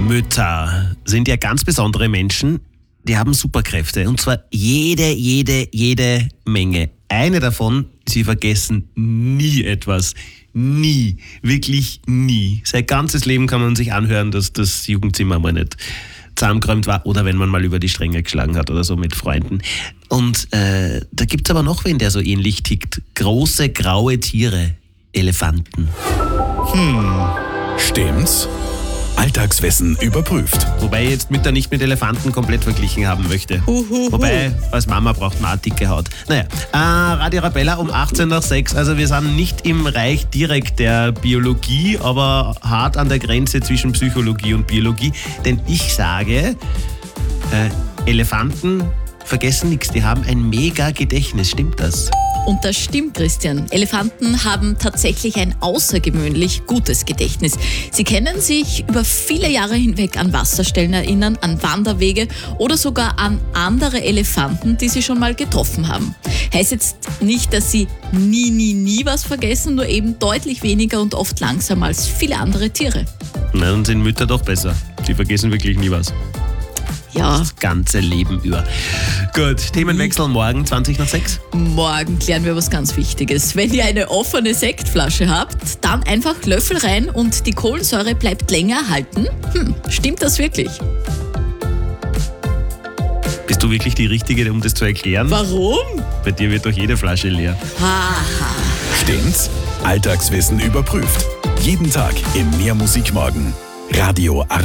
Mütter sind ja ganz besondere Menschen, die haben Superkräfte. Und zwar jede Menge. Eine davon, sie vergessen nie etwas. Nie. Wirklich nie. Sein ganzes Leben kann man sich anhören, dass das Jugendzimmer mal nicht zusammengeräumt war oder wenn man mal über die Stränge geschlagen hat oder so mit Freunden. Und da gibt's aber noch wen, der so ähnlich tickt. Große, graue Tiere. Elefanten. Stimmt's? Alltagswissen überprüft. Wobei ich jetzt Mütter nicht mit Elefanten komplett verglichen haben möchte. Wobei, als Mama braucht man auch dicke Haut. Naja, Radio Arabella um 18:06. Also wir sind nicht im Reich direkt der Biologie, aber hart an der Grenze zwischen Psychologie und Biologie. Denn ich sage, Elefanten vergessen nichts. Die haben ein mega Gedächtnis. Stimmt das? Und das stimmt, Christian. Elefanten haben tatsächlich ein außergewöhnlich gutes Gedächtnis. Sie können sich über viele Jahre hinweg an Wasserstellen erinnern, an Wanderwege oder sogar an andere Elefanten, die sie schon mal getroffen haben. Heißt jetzt nicht, dass sie nie was vergessen, nur eben deutlich weniger und oft langsamer als viele andere Tiere. Na, dann sind Mütter doch besser. Die vergessen wirklich nie was. Ja, Das ganze Leben über. Gut, Themenwechsel morgen 20:06. morgen klären wir was ganz Wichtiges. Wenn ihr eine offene Sektflasche habt, dann einfach Löffel rein und die Kohlensäure bleibt länger erhalten. Stimmt das wirklich? Bist du wirklich die Richtige, um das zu erklären? Warum? Bei dir wird doch jede Flasche leer. Haha. Stimmt's? Alltagswissen überprüft. Jeden Tag im Mehr Musik morgen. Radio Arabella.